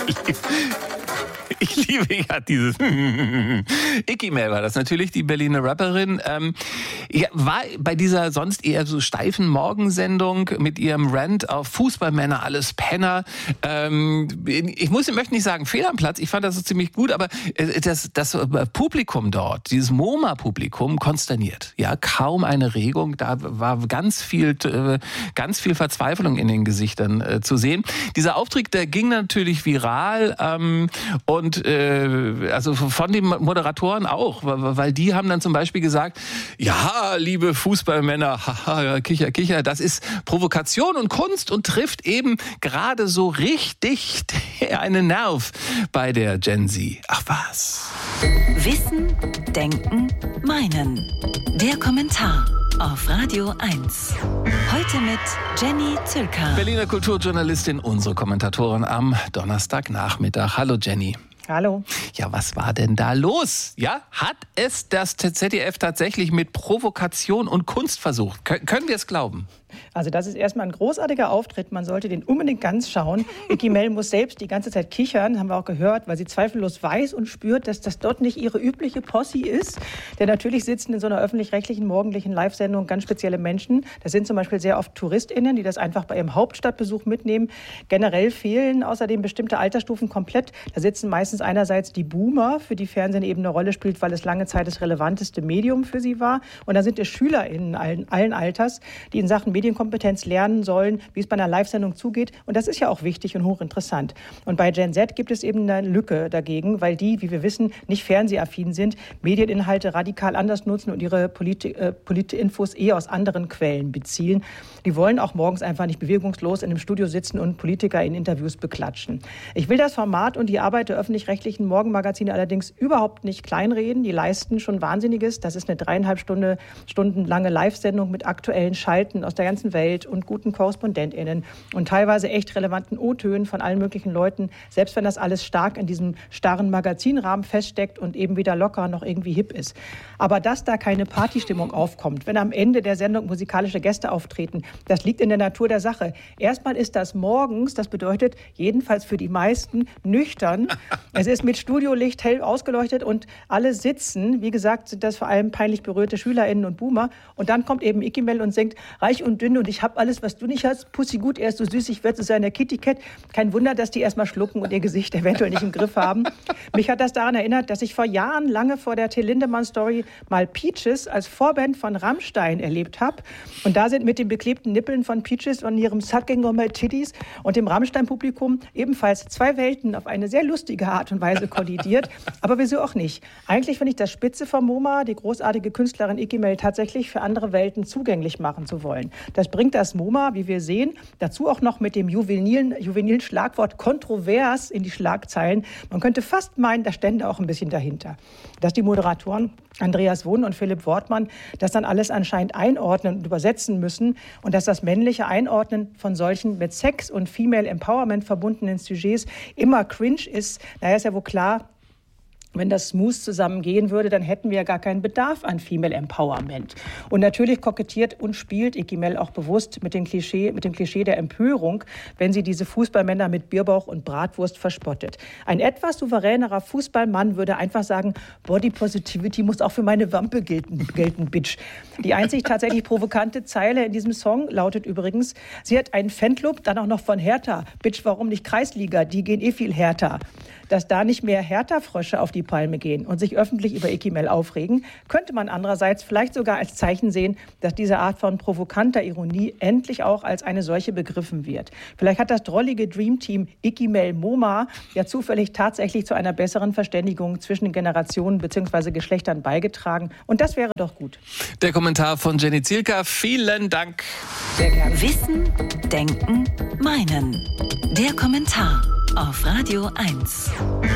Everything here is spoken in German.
Ich liebe ja dieses Icky Mel war das natürlich, die Berliner Rapperin. War bei dieser sonst eher so steifen Morgensendung mit ihrem Rant auf Fußballmänner, alles Penner. Ich möchte nicht sagen fehl am Platz, ich fand das so ziemlich gut, aber das Publikum dort, dieses MoMA-Publikum, konsterniert. Ja, kaum eine Regung, da war ganz viel Verzweiflung in den Gesichtern zu sehen. Dieser Auftritt, der ging natürlich viral und also von den Moderatoren auch, weil die haben dann zum Beispiel gesagt, ja, liebe Fußballmänner, haha, Kicher, Kicher, das ist Provokation und Kunst und trifft eben gerade so richtig einen Nerv bei der Gen Z. Ach was. Wissen, Denken, Meinen. Der Kommentar auf Radio 1. Heute mit Jenny Zülker. Berliner Kulturjournalistin, unsere Kommentatorin am Donnerstagnachmittag. Hallo Jenny. Hallo. Ja, was war denn da los? Ja, hat es das ZDF tatsächlich mit Provokation und Kunst versucht? Können wir es glauben? Also das ist erstmal ein großartiger Auftritt. Man sollte den unbedingt ganz schauen. Icky Mel muss selbst die ganze Zeit kichern, haben wir auch gehört, weil sie zweifellos weiß und spürt, dass das dort nicht ihre übliche Posse ist. Denn natürlich sitzen in so einer öffentlich-rechtlichen morgendlichen Live-Sendung ganz spezielle Menschen. Das sind zum Beispiel sehr oft TouristInnen, die das einfach bei ihrem Hauptstadtbesuch mitnehmen. Generell fehlen außerdem bestimmte Altersstufen komplett. Da sitzen meistens einerseits die Boomer, für die Fernsehen eben eine Rolle spielt, weil es lange Zeit das relevanteste Medium für sie war. Und da sind es SchülerInnen allen Alters, die in Sachen Medienkompetenz lernen sollen, wie es bei einer Live-Sendung zugeht. Und das ist ja auch wichtig und hochinteressant. Und bei Gen Z gibt es eben eine Lücke dagegen, weil die, wie wir wissen, nicht fernsehaffin sind, Medieninhalte radikal anders nutzen und ihre Politinfos aus anderen Quellen beziehen. Die wollen auch morgens einfach nicht bewegungslos in einem Studio sitzen und Politiker in Interviews beklatschen. Ich will das Format und die Arbeit der öffentlich-rechtlichen Morgenmagazine allerdings überhaupt nicht kleinreden. Die leisten schon Wahnsinniges. Das ist eine 3,5 Stunden lange Live-Sendung mit aktuellen Schalten aus der ganzen Welt und guten KorrespondentInnen und teilweise echt relevanten O-Tönen von allen möglichen Leuten, selbst wenn das alles stark in diesem starren Magazinrahmen feststeckt und eben weder locker noch irgendwie hip ist. Aber dass da keine Partystimmung aufkommt, wenn am Ende der Sendung musikalische Gäste auftreten, das liegt in der Natur der Sache. Erstmal ist das morgens, das bedeutet jedenfalls für die meisten nüchtern. Es ist mit Studiolicht hell ausgeleuchtet und alle sitzen. Wie gesagt, sind das vor allem peinlich berührte SchülerInnen und Boomer. Und dann kommt eben Icky Mel und singt reich und dünn und ich habe alles, was du nicht hast. Pussy gut, er ist so süß, ich werde zu seiner Kitty Cat. Kein Wunder, dass die erstmal schlucken und ihr Gesicht eventuell nicht im Griff haben. Mich hat das daran erinnert, dass ich vor Jahren, lange vor der Till Lindemann-Story, mal Peaches als Vorband von Rammstein erlebt habe. Und da sind mit den beklebten Nippeln von Peaches und ihrem Sucking on my titties und dem Rammstein-Publikum ebenfalls zwei Welten auf eine sehr lustige Art und Weise kollidiert. Aber wieso auch nicht? Eigentlich finde ich das spitze von MoMA, die großartige Künstlerin Icky Mel tatsächlich für andere Welten zugänglich machen zu wollen. Das bringt das MoMA, wie wir sehen, dazu auch noch mit dem juvenilen Schlagwort kontrovers in die Schlagzeilen. Man könnte fast meinen, da stände auch ein bisschen dahinter. Dass die Moderatoren Andreas Wohn und Philipp Wortmann das dann alles anscheinend einordnen und übersetzen müssen und dass das männliche Einordnen von solchen mit Sex und Female Empowerment verbundenen Sujets immer cringe ist, naja, ist ja wohl klar. Wenn das smooth zusammengehen würde, dann hätten wir ja gar keinen Bedarf an Female Empowerment. Und natürlich kokettiert und spielt Icky Mel auch bewusst mit dem Klischee der Empörung, wenn sie diese Fußballmänner mit Bierbauch und Bratwurst verspottet. Ein etwas souveränerer Fußballmann würde einfach sagen, Body Positivity muss auch für meine Wampe gelten, Bitch. Die einzig tatsächlich provokante Zeile in diesem Song lautet übrigens, sie hat einen Fanclub, dann auch noch von Hertha. Bitch, warum nicht Kreisliga? Die gehen eh viel härter. Dass da nicht mehr Hertha-Frösche auf die Palme gehen und sich öffentlich über Icky Mel aufregen, könnte man andererseits vielleicht sogar als Zeichen sehen, dass diese Art von provokanter Ironie endlich auch als eine solche begriffen wird. Vielleicht hat das drollige Dreamteam Icky Mel MoMA ja zufällig tatsächlich zu einer besseren Verständigung zwischen den Generationen bzw. Geschlechtern beigetragen. Und das wäre doch gut. Der Kommentar von Jenny Zülker. Vielen Dank. Sehr gerne. Wissen, Denken, Meinen. Der Kommentar auf Radio 1.